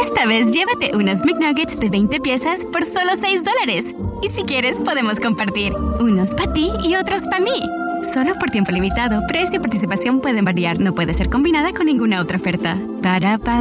Esta vez llévate unos McNuggets de 20 piezas por solo $6. Y si quieres, podemos compartir. Unos para ti y otros para mí. Solo por tiempo limitado. Precio y participación pueden variar. No puede ser combinada con ninguna otra oferta. Para